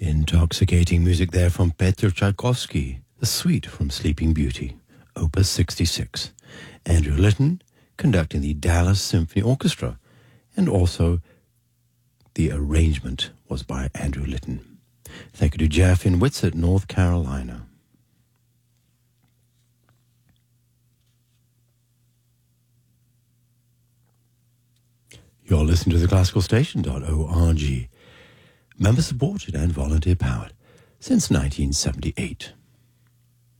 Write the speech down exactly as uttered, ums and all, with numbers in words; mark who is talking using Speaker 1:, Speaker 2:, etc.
Speaker 1: Intoxicating music there from Peter Tchaikovsky, the Suite from Sleeping Beauty, Opus sixty-six. Andrew Litton conducting the Dallas Symphony Orchestra, and also the arrangement was by Andrew Litton. Thank you to Jeff in Whitsett, North Carolina. You're listening to the classical station dot org. Member supported and volunteer powered since nineteen seventy-eight.